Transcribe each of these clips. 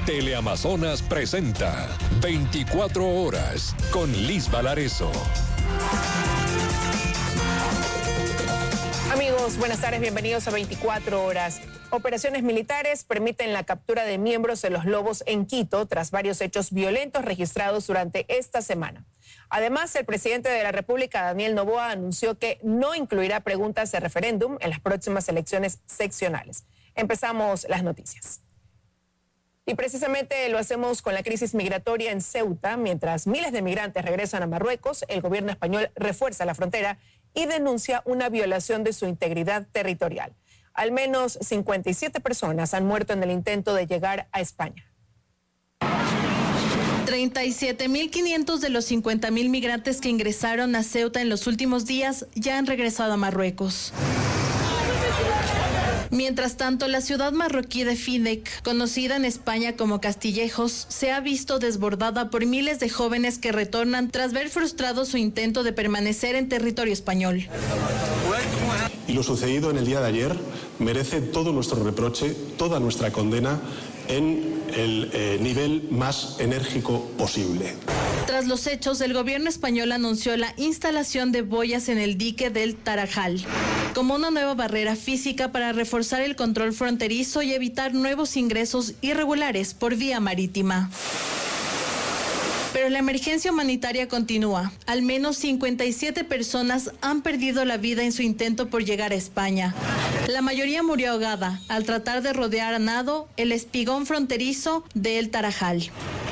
Teleamazonas presenta 24 horas con Liz Valarezo. Amigos, buenas tardes, bienvenidos a 24 horas. Operaciones militares permiten la captura de miembros de los Lobos en Quito tras varios hechos violentos registrados durante esta semana. Además, el presidente de la República, Daniel Noboa, anunció que no incluirá preguntas de referéndum en las próximas elecciones seccionales. Empezamos las noticias. Y precisamente lo hacemos con la crisis migratoria en Ceuta. Mientras miles de migrantes regresan a Marruecos, el gobierno español refuerza la frontera y denuncia una violación de su integridad territorial. Al menos 57 personas han muerto en el intento de llegar a España. 37.500 de los 50.000 migrantes que ingresaron a Ceuta en los últimos días ya han regresado a Marruecos. Mientras tanto, la ciudad marroquí de Fidek, conocida en España como Castillejos, se ha visto desbordada por miles de jóvenes que retornan tras ver frustrado su intento de permanecer en territorio español. Y lo sucedido en el día de ayer merece todo nuestro reproche, toda nuestra condena en el nivel más enérgico posible. Tras los hechos, el gobierno español anunció la instalación de boyas en el dique del Tarajal, como una nueva barrera física para reforzar el control fronterizo y evitar nuevos ingresos irregulares por vía marítima. Pero la emergencia humanitaria continúa. Al menos 57 personas han perdido la vida en su intento por llegar a España. La mayoría murió ahogada al tratar de rodear a nado el espigón fronterizo de El Tarajal.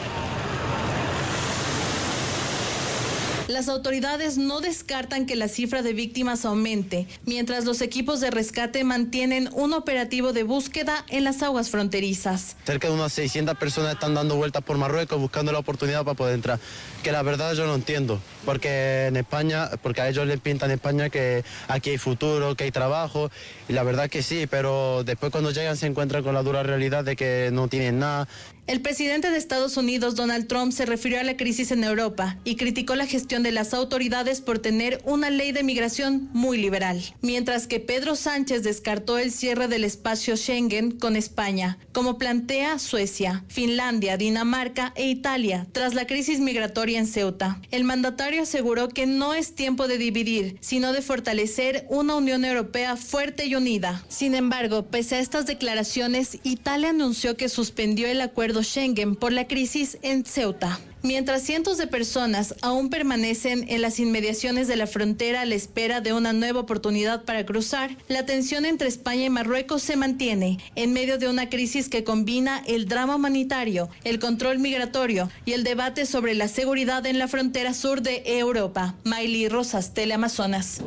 Las autoridades no descartan que la cifra de víctimas aumente, mientras los equipos de rescate mantienen un operativo de búsqueda en las aguas fronterizas. Cerca de unas 600 personas están dando vueltas por Marruecos buscando la oportunidad para poder entrar. Que la verdad yo no entiendo, porque en España, porque a ellos les pintan en España que aquí hay futuro, que hay trabajo, y la verdad que sí, pero después cuando llegan se encuentran con la dura realidad de que no tienen nada. El presidente de Estados Unidos, Donald Trump, se refirió a la crisis en Europa y criticó la gestión de las autoridades por tener una ley de migración muy liberal, mientras que Pedro Sánchez descartó el cierre del espacio Schengen con España, como plantea Suecia, Finlandia, Dinamarca e Italia, tras la crisis migratoria en Ceuta. El mandatario aseguró que no es tiempo de dividir, sino de fortalecer una Unión Europea fuerte y unida. Sin embargo, pese a estas declaraciones, Italia anunció que suspendió el acuerdo Schengen por la crisis en Ceuta. Mientras cientos de personas aún permanecen en las inmediaciones de la frontera a la espera de una nueva oportunidad para cruzar, la tensión entre España y Marruecos se mantiene en medio de una crisis que combina el drama humanitario, el control migratorio y el debate sobre la seguridad en la frontera sur de Europa. Mayli Rosas, Teleamazonas.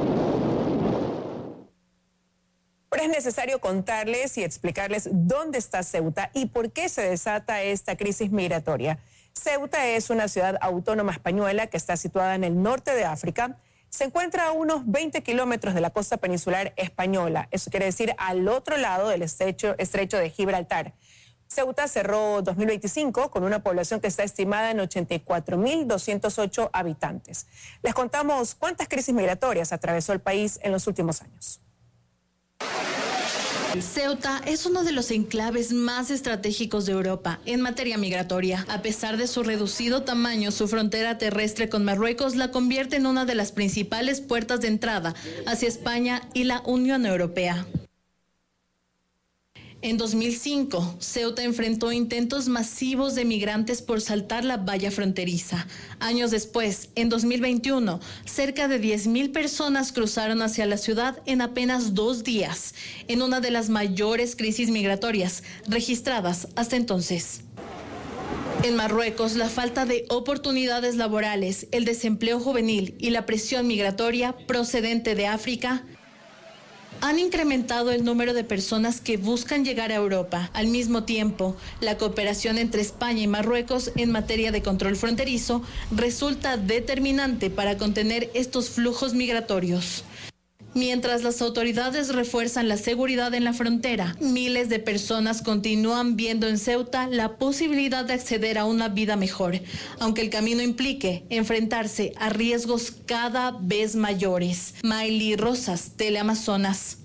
Ahora es necesario contarles y explicarles dónde está Ceuta y por qué se desata esta crisis migratoria. Ceuta es una ciudad autónoma española que está situada en el norte de África. Se encuentra a unos 20 kilómetros de la costa peninsular española. Eso quiere decir al otro lado del estrecho de Gibraltar. Ceuta cerró 2025 con una población que está estimada en 84.208 habitantes. Les contamos cuántas crisis migratorias atravesó el país en los últimos años. Ceuta es uno de los enclaves más estratégicos de Europa en materia migratoria. A pesar de su reducido tamaño, su frontera terrestre con Marruecos la convierte en una de las principales puertas de entrada hacia España y la Unión Europea. En 2005, Ceuta enfrentó intentos masivos de migrantes por saltar la valla fronteriza. Años después, en 2021, cerca de 10.000 personas cruzaron hacia la ciudad en apenas 2 días, en una de las mayores crisis migratorias registradas hasta entonces. En Marruecos, la falta de oportunidades laborales, el desempleo juvenil y la presión migratoria procedente de África han incrementado el número de personas que buscan llegar a Europa. Al mismo tiempo, la cooperación entre España y Marruecos en materia de control fronterizo resulta determinante para contener estos flujos migratorios. Mientras las autoridades refuerzan la seguridad en la frontera, miles de personas continúan viendo en Ceuta la posibilidad de acceder a una vida mejor, aunque el camino implique enfrentarse a riesgos cada vez mayores. Mayli Rosas, Teleamazonas.